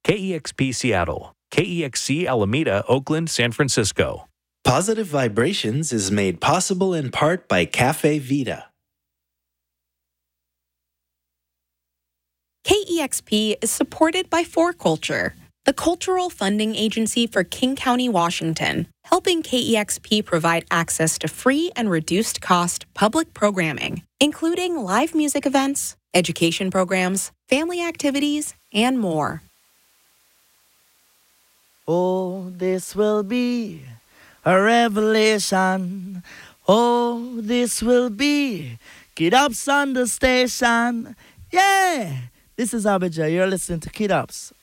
KEXP Seattle, KEXC Alameda, Oakland, San Francisco. Positive Vibrations is made possible in part by Cafe Vita. KEXP is supported by 4Culture, the cultural funding agency for King County, Washington, helping KEXP provide access to free and reduced-cost public programming, including live music events, education programs, family activities, and more. Oh, this will be a revelation. Oh, this will be Kid Ups on the station. Yeah! This is Abijah. You're listening to Kid Ups